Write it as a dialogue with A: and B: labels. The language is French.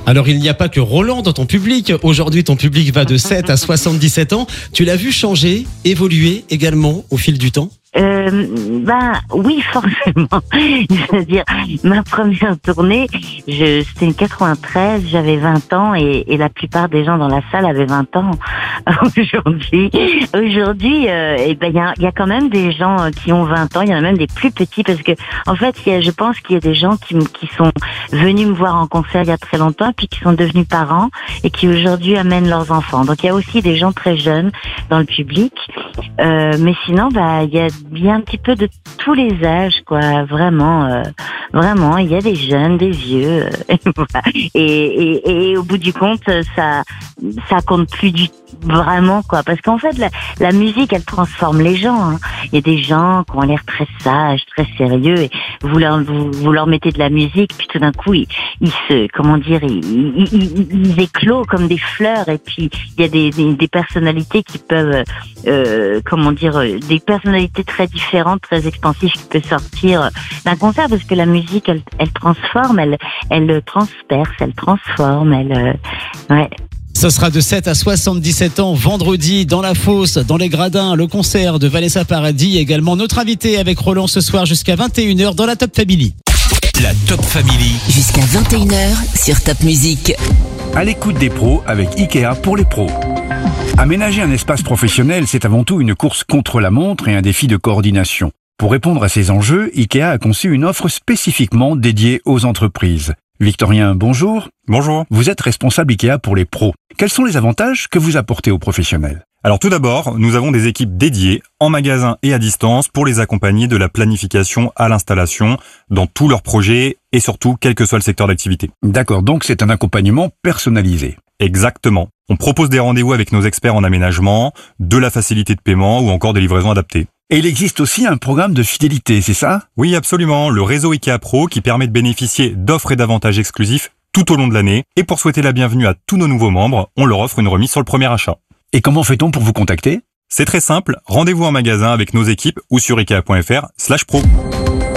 A: Alors, il n'y a pas que Roland dans ton public. Aujourd'hui, ton public va de 7 à 77 ans. Tu l'as vu changer, évoluer également au fil du temps?
B: Oui, forcément. C'est-à-dire, ma première tournée, c'était une 93, j'avais 20 ans et la plupart des gens dans la salle avaient 20 ans. Aujourd'hui, il y a quand même des gens qui ont 20 ans, il y en a même des plus petits parce que, en fait, je pense qu'il y a des gens qui sont venus me voir en concert il y a très longtemps puis qui sont devenus parents et qui aujourd'hui amènent leurs enfants. Donc, il y a aussi des gens très jeunes dans le public. Mais sinon, il y a un petit peu de tous les âges, quoi. Vraiment, il y a des jeunes, des vieux, et au bout du compte, ça compte plus vraiment, quoi. Parce qu'en fait, la musique, elle transforme les gens. Hein. Il y a des gens qui ont l'air très sages, très sérieux, et vous leur mettez de la musique, puis tout d'un coup, ils éclosent comme des fleurs, et puis il y a des personnalités qui peuvent, des personnalités très différentes, très expansives qui peuvent sortir d'un concert, parce que la musique, elle transforme, elle transperce, elle transforme, ouais.
A: Ça sera de 7 à 77 ans, vendredi, dans la Fosse, dans les Gradins, le concert de Vanessa Paradis. Également notre invité avec Roland ce soir jusqu'à 21h dans la Top Family.
C: La Top Family.
D: Jusqu'à 21h sur Top Music.
E: À l'écoute des pros avec Ikea pour les pros. Aménager un espace professionnel, c'est avant tout une course contre la montre et un défi de coordination. Pour répondre à ces enjeux, Ikea a conçu une offre spécifiquement dédiée aux entreprises. Victorien, bonjour.
F: Bonjour.
E: Vous êtes responsable Ikea pour les pros. Quels sont les avantages que vous apportez aux professionnels ?
F: Alors tout d'abord, nous avons des équipes dédiées en magasin et à distance pour les accompagner de la planification à l'installation dans tous leurs projets et surtout quel que soit le secteur d'activité.
E: D'accord, donc c'est un accompagnement personnalisé.
F: Exactement. On propose des rendez-vous avec nos experts en aménagement, de la facilité de paiement ou encore des livraisons adaptées.
E: Et il existe aussi un programme de fidélité, c'est ça ?
F: Oui, absolument. Le réseau Ikea Pro qui permet de bénéficier d'offres et d'avantages exclusifs tout au long de l'année. Et pour souhaiter la bienvenue à tous nos nouveaux membres, on leur offre une remise sur le premier achat.
E: Et comment fait-on pour vous contacter ?
F: C'est très simple. Rendez-vous en magasin avec nos équipes ou sur ikea.fr/pro.